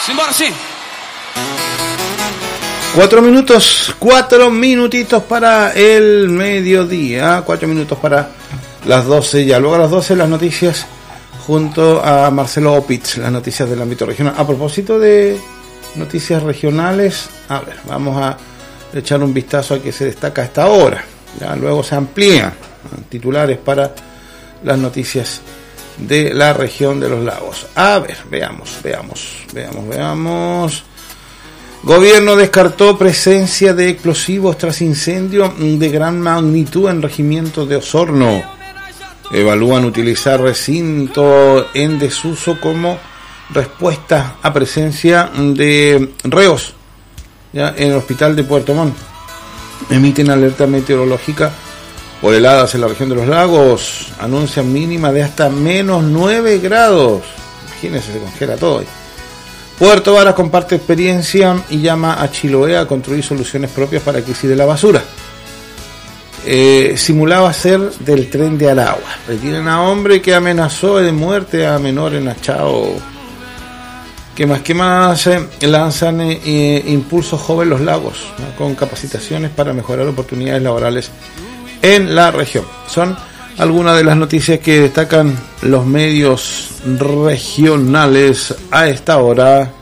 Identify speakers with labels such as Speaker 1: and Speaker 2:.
Speaker 1: Simbora, sí.
Speaker 2: 4 minutitos para el mediodía, 4 minutos para las 12 ya. Luego a las 12 las noticias junto a Marcelo Opitz, las noticias del ámbito regional. A propósito de noticias regionales, a ver, vamos a echar un vistazo a qué se destaca a esta hora. Ya luego se amplían titulares para las noticias de la región de los lagos. A ver, veamos. Gobierno descartó presencia de explosivos tras incendio de gran magnitud en regimiento de Osorno. Evalúan utilizar recinto en desuso como respuesta a presencia de reos ya en el hospital de Puerto Montt. Emiten alerta meteorológica por heladas en la región de los lagos. Anuncian mínima de hasta menos 9 grados. Imagínense, se congela todo ahí. Puerto Varas comparte experiencia y llama a Chiloé a construir soluciones propias para crisis de la basura. Simulaba ser del tren de Aragua. Retienen a hombre que amenazó de muerte a menor en Achao. ¿Qué más? Lanzan Impulso Joven Los Lagos, ¿no? Con capacitaciones para mejorar oportunidades laborales en la región. Son algunas de las noticias que destacan los medios regionales a esta hora.